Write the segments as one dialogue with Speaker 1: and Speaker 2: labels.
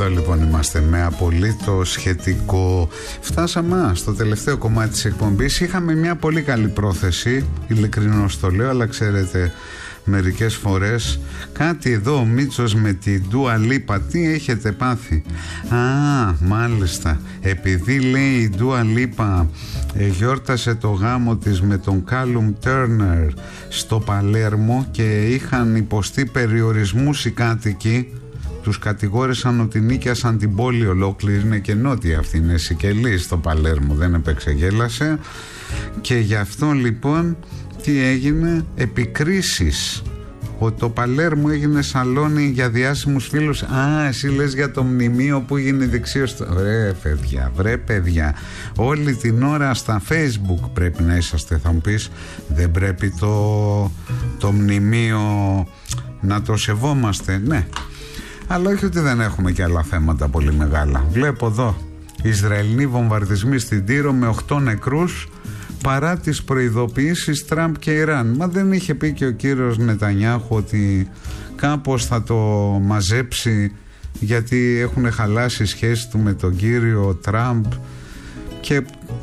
Speaker 1: Εδώ λοιπόν είμαστε με απολύτως σχετικό. Φτάσαμε στο τελευταίο κομμάτι της εκπομπής. Είχαμε μια πολύ καλή πρόθεση, ειλικρινώς το λέω, αλλά ξέρετε, μερικές φορές κάτι εδώ ο Μίτσος με την Ντούα Λίπα, τι έχετε πάθει? Μάλιστα, επειδή λέει η Ντούα Λίπα γιόρτασε το γάμο της με τον Κάλουμ Τέρνερ στο Παλέρμο και είχαν υποστεί περιορισμούς οι κάτοικοι, τους κατηγόρησαν ότι νίκιασαν την πόλη ολόκληρη. Είναι και νότια αυτή, είναι Σικελή στο Παλέρμο, δεν επεξεγέλασε. Και γι' αυτό λοιπόν τι έγινε? Επικρίσεις ότι το Παλέρμο έγινε σαλόνι για διάσημους φίλους. Εσύ λες για το μνημείο που έγινε δεξίως. Βρε παιδιά, όλη την ώρα στα Facebook πρέπει να είσαστε. Θα μου πεις, δεν πρέπει το μνημείο να το σεβόμαστε? Ναι, αλλά όχι ότι δεν έχουμε και άλλα θέματα πολύ μεγάλα. Βλέπω εδώ Ισραηλινοί βομβαρδισμοί στην Τύρο με 8 νεκρούς παρά τις προειδοποιήσεις Τραμπ και Ιράν. Μα δεν είχε πει και ο κύριος Νετανιάχου ότι κάπως θα το μαζέψει, γιατί έχουν χαλάσει σχέση του με τον κύριο Τραμπ? Και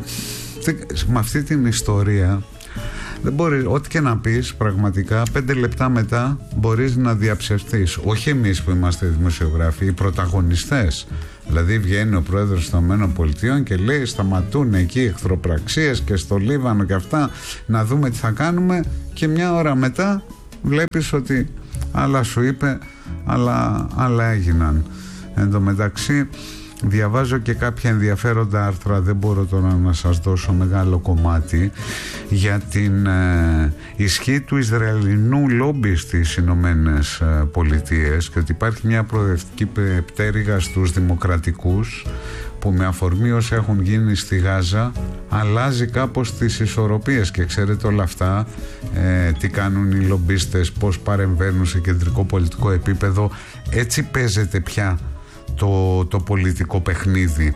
Speaker 1: με αυτή την ιστορία δεν μπορεί, ό,τι και να πεις, πραγματικά 5 λεπτά μετά μπορείς να διαψευστείς. Όχι εμείς που είμαστε δημοσιογράφοι, οι πρωταγωνιστές. Δηλαδή βγαίνει ο πρόεδρος των ΗΠΑ και λέει σταματούν εκεί εχθροπραξίες και στο Λίβανο και αυτά, να δούμε τι θα κάνουμε, και μια ώρα μετά βλέπεις ότι άλλα σου είπε, άλλα έγιναν. Εν τω μεταξύ διαβάζω και κάποια ενδιαφέροντα άρθρα, δεν μπορώ τώρα να σας δώσω μεγάλο κομμάτι, για την ισχύ του Ισραηλινού λόμπι στις Ηνωμένες Πολιτείες και ότι υπάρχει μια προοδευτική πτέρυγα στους δημοκρατικούς που με αφορμή όσα έχουν γίνει στη Γάζα αλλάζει κάπως τις ισορροπίες. Και ξέρετε όλα αυτά, τι κάνουν οι λομπίστες, πώς παρεμβαίνουν σε κεντρικό πολιτικό επίπεδο. Έτσι παίζεται πια το πολιτικό παιχνίδι.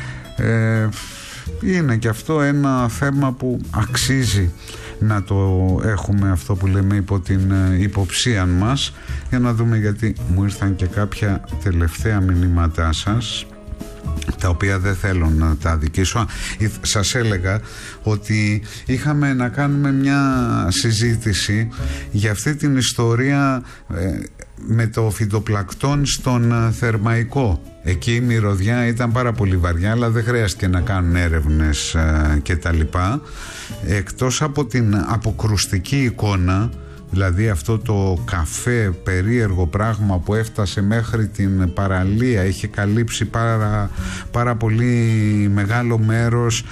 Speaker 1: Είναι και αυτό ένα θέμα που αξίζει να το έχουμε, αυτό που λέμε, υπό την υποψία μας. Για να δούμε, γιατί μου ήρθαν και κάποια τελευταία μηνύματά σας, τα οποία δεν θέλω να τα αδικήσω. Σας έλεγα ότι είχαμε να κάνουμε μια συζήτηση για αυτή την ιστορία με το φυτοπλακτόν στον Θερμαϊκό. Εκεί η μυρωδιά ήταν πάρα πολύ βαριά, αλλά δεν χρειάστηκε να κάνουν έρευνες και τα λοιπά. Εκτός από την αποκρουστική εικόνα, δηλαδή αυτό το καφέ περίεργο πράγμα που έφτασε μέχρι την παραλία, είχε καλύψει πάρα πολύ μεγάλο μέρος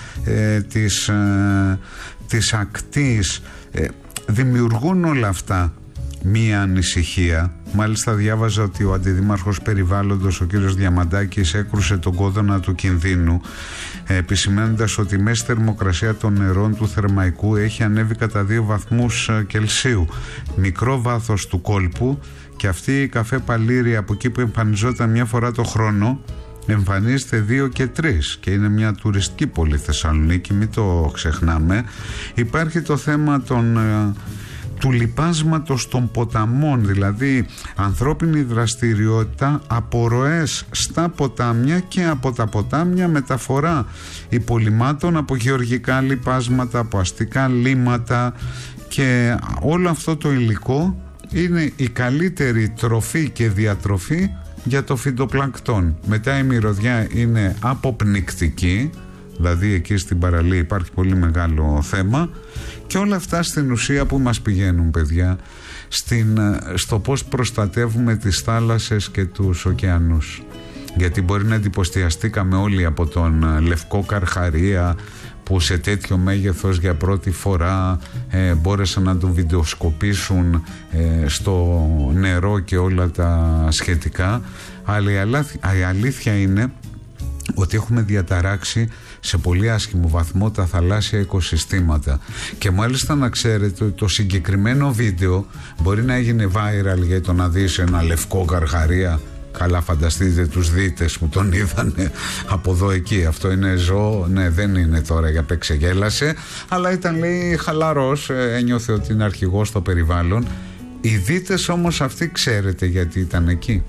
Speaker 1: της ακτής, δημιουργούν όλα αυτά μία ανησυχία. Μάλιστα διάβαζα ότι ο αντιδήμαρχος περιβάλλοντος, ο κύριος Διαμαντάκης, έκρουσε τον κόδωνα του κινδύνου, επισημαίνοντας ότι η μέση θερμοκρασία των νερών του Θερμαϊκού έχει ανέβει κατά 2 βαθμούς Κελσίου. Μικρό βάθος του κόλπου, και αυτή η καφέ παλήρια από εκεί που εμφανιζόταν μια φορά το χρόνο εμφανίζεται 2 και 3, και είναι μια τουριστική πόλη Θεσσαλονίκη, μην το ξεχνάμε. Υπάρχει το θέμα του λιπάσματος των ποταμών, δηλαδή ανθρώπινη δραστηριότητα, απορροές στα ποτάμια και από τα ποτάμια μεταφορά υπολειμμάτων από γεωργικά λιπάσματα, από αστικά λίματα, και όλο αυτό το υλικό είναι η καλύτερη τροφή και διατροφή για το φυτοπλανκτόν. Μετά η μυρωδιά είναι αποπνικτική, δηλαδή εκεί στην παραλία υπάρχει πολύ μεγάλο θέμα, και όλα αυτά στην ουσία που μας πηγαίνουν, παιδιά, στο πώς προστατεύουμε τις θάλασσες και τους ωκεανούς. Γιατί μπορεί να εντυπωσιαστήκαμε όλοι από τον Λευκό Καρχαρία, που σε τέτοιο μέγεθος για πρώτη φορά μπόρεσαν να τον βιντεοσκοπήσουν στο νερό και όλα τα σχετικά. Αλλά η αλήθεια είναι ότι έχουμε διαταράξει σε πολύ άσχημο βαθμό τα θαλάσσια οικοσυστήματα. Και μάλιστα να ξέρετε ότι το συγκεκριμένο βίντεο μπορεί να έγινε viral, για το να δεις ένα Λευκό Καρχαρία. Καλά, φανταστείτε τους δίτες που τον είδανε από εδώ εκεί. Αυτό είναι ζώο, ναι, δεν είναι τώρα για παίξεγέλασε, αλλά ήταν, λέει, χαλαρός, ένιωθε ότι είναι αρχηγός στο περιβάλλον. Οι δίτες όμως αυτοί ξέρετε γιατί ήταν εκεί?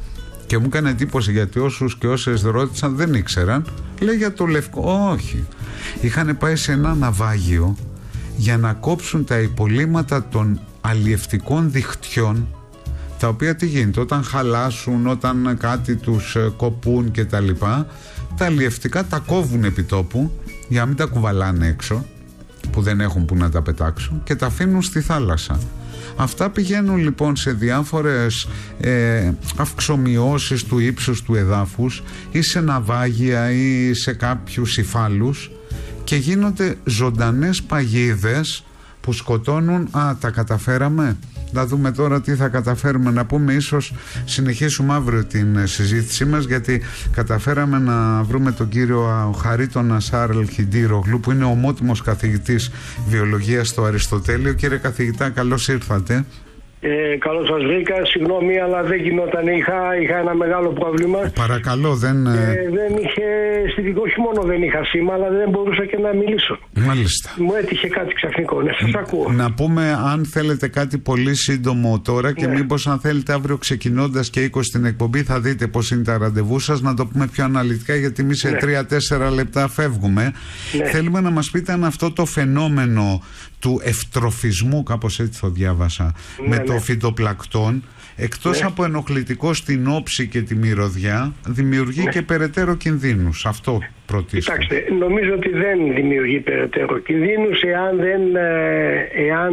Speaker 1: Και μου έκανε εντύπωση γιατί όσους και όσες ρώτησαν δεν ήξεραν. Λέει για το λευκό. Όχι. Είχαν πάει σε ένα ναυάγιο για να κόψουν τα υπολείμματα των αλλιευτικών δικτυών, τα οποία τι γίνεται όταν χαλάσουν, όταν κάτι τους κοπούν και τα λοιπά, τα αλλιευτικά τα κόβουν επί τόπου για να μην τα κουβαλάνε έξω, που δεν έχουν που να τα πετάξουν, και τα αφήνουν στη θάλασσα. Αυτά πηγαίνουν λοιπόν σε διάφορες αυξομοιώσεις του ύψους του εδάφους ή σε ναυάγια ή σε κάποιους υφάλους και γίνονται ζωντανές παγίδες που σκοτώνουν. Τα καταφέραμε. Να δούμε τώρα τι θα καταφέρουμε να πούμε. Ίσως συνεχίσουμε αύριο την συζήτησή μας, γιατί καταφέραμε να βρούμε τον κύριο Χαρίτονα Σάρλ Χιντήρογλου, που είναι ομότιμος καθηγητής βιολογίας στο Αριστοτέλειο. Κύριε καθηγητά, καλώς ήρθατε.
Speaker 2: Καλώς σας βρήκα. Συγγνώμη, αλλά δεν γινόταν. Είχα ένα μεγάλο πρόβλημα.
Speaker 1: Παρακαλώ, δεν
Speaker 2: είχε. Όχι μόνο δεν είχα σήμα, αλλά δεν μπορούσα και να μιλήσω.
Speaker 1: Μάλιστα.
Speaker 2: Μου έτυχε κάτι ξαφνικό. Ναι, σας ακούω.
Speaker 1: Να πούμε, αν θέλετε κάτι πολύ σύντομο τώρα, και μήπως αν θέλετε αύριο ξεκινώντας και 20 την εκπομπή θα δείτε πώς είναι τα ραντεβού σας, να το πούμε πιο αναλυτικά, γιατί εμείς σε 3-4 λεπτά φεύγουμε. Θέλουμε να μας πείτε αν αυτό το φαινόμενο του ευτροφισμού, κάπως έτσι το διάβασα, με το φυτοπλακτόν, εκτός από ενοχλητικό στην όψη και τη μυρωδιά, δημιουργεί και περαιτέρω κινδύνους. Αυτό πρωτίστως.
Speaker 2: Κοιτάξτε, νομίζω ότι δεν δημιουργεί περαιτέρω κινδύνους εάν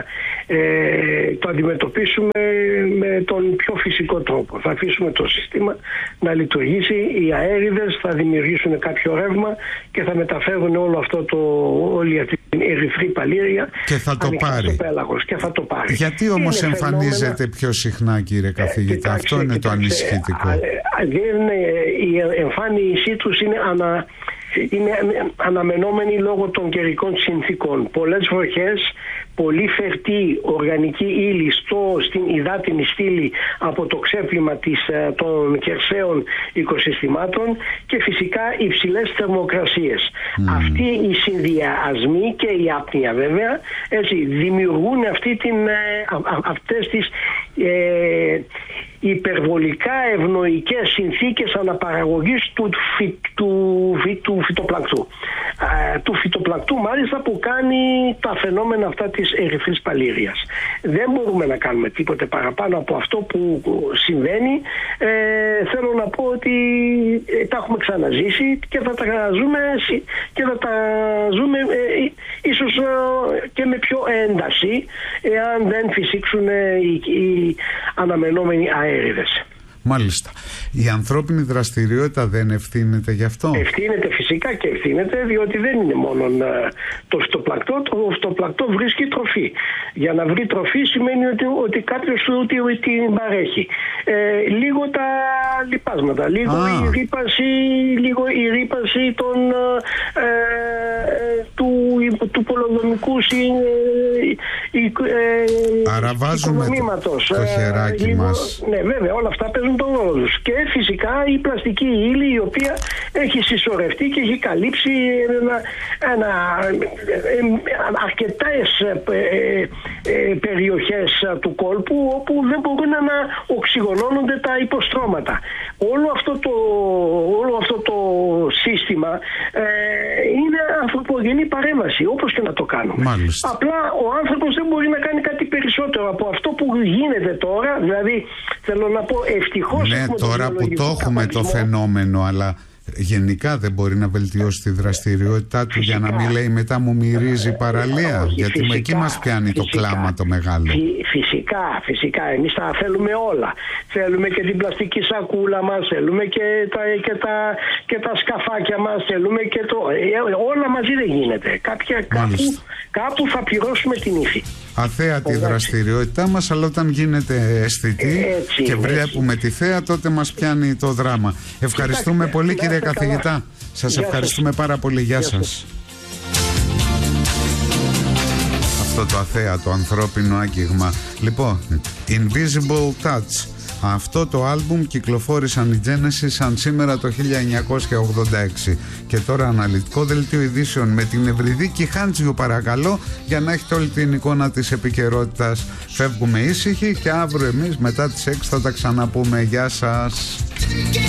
Speaker 2: το αντιμετωπίσουμε με τον πιο φυσικό τρόπο. Θα αφήσουμε το σύστημα να λειτουργήσει, οι αέριδες θα δημιουργήσουν κάποιο ρεύμα και θα μεταφέρουν όλη αυτή την ερυθρή παλήρια
Speaker 1: και θα το πάρει.
Speaker 2: Στο πέλαγος, και θα το πάρει.
Speaker 1: Γιατί όμως εμφανίζεται πιο συχνά, κύριε καθηγητά? Αυτό είναι το ανησυχητικό.
Speaker 2: Η εμφάνισή τους είναι αναμενόμενη λόγω των καιρικών συνθήκων. Πολλές βροχές, πολύ φερτή οργανική ύλη στην υδάτινη στήλη από το ξέπλυμα των χερσαίων οικοσυστημάτων και φυσικά υψηλές θερμοκρασίες. Αυτοί οι συνδυασμοί και η άπνοια βέβαια δημιουργούν αυτές τις υπερβολικά ευνοϊκές συνθήκες αναπαραγωγής του φυτοπλακτού. Του φυτοπλακτού μάλιστα, που κάνει τα φαινόμενα αυτά της ερυθρής παλήρειας. Δεν μπορούμε να κάνουμε τίποτε παραπάνω από αυτό που συμβαίνει. Θέλω να πω ότι τα έχουμε ξαναζήσει και θα τα ζούμε ίσως και με πιο ένταση, εάν δεν φυσήξουν οι αναμενόμενοι αέριδες.
Speaker 1: Μάλιστα. Η ανθρώπινη δραστηριότητα δεν ευθύνεται γι' αυτό?
Speaker 2: Ευθύνεται φυσικά και ευθύνεται, διότι δεν είναι μόνο το φυτοπλακτό. Το φυτοπλακτό βρίσκει τροφή. Για να βρει τροφή σημαίνει ότι κάποιος την παρέχει. Λίγο τα λιπάσματα, λίγο η ρύπανση του πολεοδομικού
Speaker 1: άρα βάζουμε το χεράκι μας.
Speaker 2: Ναι, βέβαια, όλα αυτά παίζουν τον ρόλο τους. Και φυσικά η πλαστική ύλη, η οποία έχει συσσωρευτεί και έχει καλύψει αρκετές περιοχές του κόλπου, όπου δεν μπορούν να οξυγονώνονται τα υποστρώματα. Όλο αυτό το σύστημα είναι ανθρωπογενή παρέμβαση, όπως και να το κάνουμε.
Speaker 1: Μάλιστα.
Speaker 2: Απλά ο άνθρωπος δεν μπορεί να κάνει κάτι περισσότερο από αυτό που γίνεται τώρα. Δηλαδή, θέλω να πω, ευτυχώς.
Speaker 1: Ναι, τώρα που το έχουμε το φαινόμενο, αλλά γενικά δεν μπορεί να βελτιώσει τη δραστηριότητά του, για να μην λέει μετά μου μυρίζει παραλία?
Speaker 2: Όχι,
Speaker 1: γιατί
Speaker 2: φυσικά,
Speaker 1: εκεί μας πιάνει το κλάμα το μεγάλο.
Speaker 2: Φυσικά. Εμείς τα θέλουμε όλα. Θέλουμε και την πλαστική σακούλα μας, θέλουμε και τα σκαφάκια μας, θέλουμε και όλα μαζί δεν γίνεται. Κάπου θα πληρώσουμε την ύφη.
Speaker 1: Αθέατη η δραστηριότητά μας, αλλά όταν γίνεται αισθητή και βλέπουμε τη θέα, τότε μας πιάνει το δράμα. Ευχαριστούμε πολύ, κύριε καθηγητά. Σας ευχαριστούμε πάρα πολύ. Γεια σας. Αυτό το αθέατο ανθρώπινο άγγιγμα. Λοιπόν, Invisible Touch Αυτό το άλμπουμ κυκλοφόρησαν οι Genesis σαν σήμερα το 1986. Και τώρα αναλυτικό δελτίο ειδήσεων με την Ευρυδίκη Χάντζιου, παρακαλώ, για να έχετε όλη την εικόνα της επικαιρότητας. Φεύγουμε ήσυχοι και αύριο εμείς μετά τις 6 θα τα ξαναπούμε. Γεια σας.